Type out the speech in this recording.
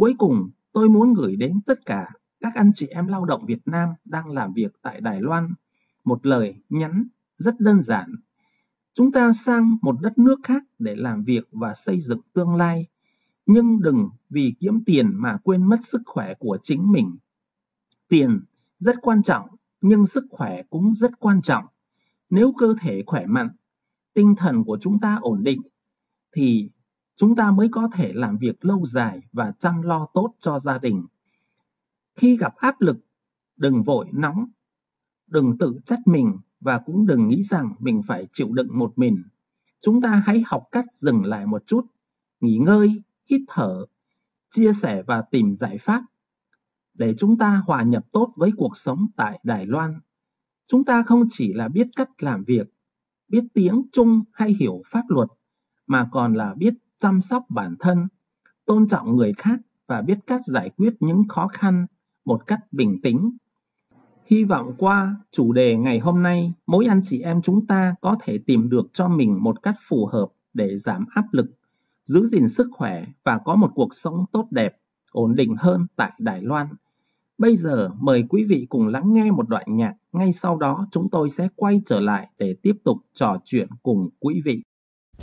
Cuối cùng, tôi muốn gửi đến tất cả các anh chị em lao động Việt Nam đang làm việc tại Đài Loan một lời nhắn rất đơn giản. Chúng ta sang một đất nước khác để làm việc và xây dựng tương lai, nhưng đừng vì kiếm tiền mà quên mất sức khỏe của chính mình. Tiền rất quan trọng, nhưng sức khỏe cũng rất quan trọng. Nếu cơ thể khỏe mạnh, tinh thần của chúng ta ổn định, thì chúng ta mới có thể làm việc lâu dài và chăm lo tốt cho gia đình. Khi gặp áp lực, đừng vội nóng, đừng tự trách mình và cũng đừng nghĩ rằng mình phải chịu đựng một mình. Chúng ta hãy học cách dừng lại một chút, nghỉ ngơi, hít thở, chia sẻ và tìm giải pháp để chúng ta hòa nhập tốt với cuộc sống tại Đài Loan. Chúng ta không chỉ là biết cách làm việc, biết tiếng Trung hay hiểu pháp luật, mà còn là biết chăm sóc bản thân, tôn trọng người khác và biết cách giải quyết những khó khăn một cách bình tĩnh. Hy vọng qua chủ đề ngày hôm nay, mỗi anh chị em chúng ta có thể tìm được cho mình một cách phù hợp để giảm áp lực, giữ gìn sức khỏe và có một cuộc sống tốt đẹp, ổn định hơn tại Đài Loan. Bây giờ mời quý vị cùng lắng nghe một đoạn nhạc, ngay sau đó chúng tôi sẽ quay trở lại để tiếp tục trò chuyện cùng quý vị.